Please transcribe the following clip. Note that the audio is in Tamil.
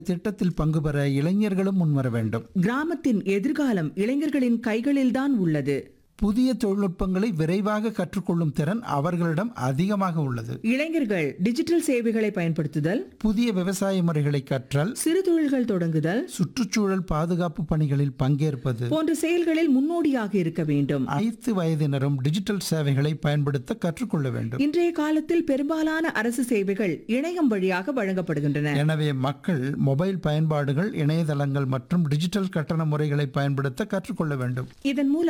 திட்டத்தில் பங்கு பெற இளைஞர்களும் முன்வர வேண்டும். கிராமத்தின் எதிர்காலம் இளைஞர்களின் கைகளில்தான் உள்ளது. புதிய தொழில்நுட்பங்களை விரைவாக கற்றுக்கொள்ளும் திறன் அவர்களிடம் அதிகமாக உள்ளது. இளைஞர்கள் டிஜிட்டல் சேவைகளை பயன்படுத்துதல், புதிய விவசாய முறைகளை கற்றல், சிறு தொழில்கள் தொடங்குதல், சுற்றுச்சூழல் பாதுகாப்பு பணிகளில் பங்கேற்பது போன்ற செயல்களில் முன்னோடியாக இருக்க வேண்டும். அனைத்து வயதினரும் டிஜிட்டல் சேவைகளை பயன்படுத்த கற்றுக்கொள்ள வேண்டும். இன்றைய காலத்தில் பெரும்பாலான அரசு சேவைகள் இணையம் வழியாக வழங்கப்படுகின்றன. எனவே மக்கள் மொபைல் பயன்பாடுகள், இணையதளங்கள் மற்றும் டிஜிட்டல் கட்டண முறைகளை பயன்படுத்த கற்றுக்கொள்ள வேண்டும். இதன் மூலம்